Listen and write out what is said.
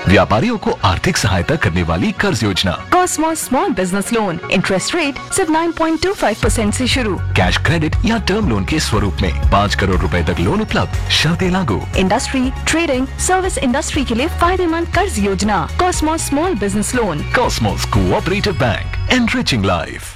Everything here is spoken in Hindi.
व्यापारियों को आर्थिक सहायता करने वाली कर्ज योजना। Cosmos small business loan, interest rate सिर्फ 9.25% से शुरू। कैश क्रेडिट या टर्म लोन के स्वरूप में 5 करोड़ रुपए तक लोन उपलब्ध, शर्तें लागू। इंडस्ट्री, ट्रेडिंग, सर्विस इंडस्ट्री के लिए फायदेमंद कर्ज योजना। Cosmos small business loan. Cosmos cooperative bank, enriching life.